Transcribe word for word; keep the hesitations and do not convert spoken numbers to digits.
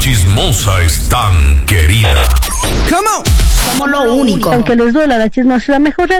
chismosa es tan querida. Come on. Somos lo único. Aunque les duela, la chismosa es la mejor.